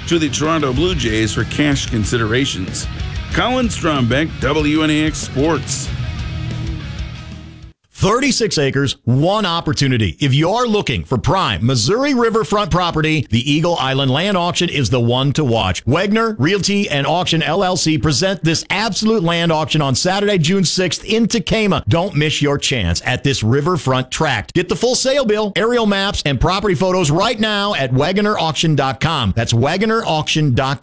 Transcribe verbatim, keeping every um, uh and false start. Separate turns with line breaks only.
to the Toronto Blue Jays for cash considerations. Colin Strombeck, W N A X Sports.
thirty-six acres, one opportunity. If you're looking for prime Missouri riverfront property, the Eagle Island Land Auction is the one to watch. Wegner Realty and Auction L L C present this absolute land auction on Saturday, June sixth in Tekamah. Don't miss your chance at this riverfront tract. Get the full sale bill, aerial maps, and property photos right now at Wagoner Auction dot com. That's Wagoner Auction dot